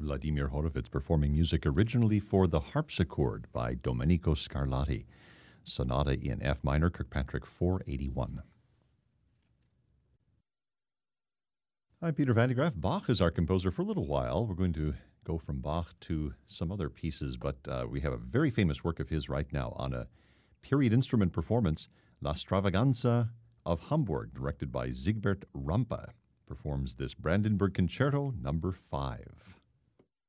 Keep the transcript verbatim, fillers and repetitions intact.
Vladimir Horowitz performing music originally for the harpsichord by Domenico Scarlatti. Sonata in F minor, Kirkpatrick four eighty-one. I'm Peter Van de Graaff. Bach is our composer for a little while. We're going to go from Bach to some other pieces, but uh, we have a very famous work of his right now on a period instrument performance, La Stravaganza of Hamburg, directed by Siegbert Rampe, performs this Brandenburg Concerto number five.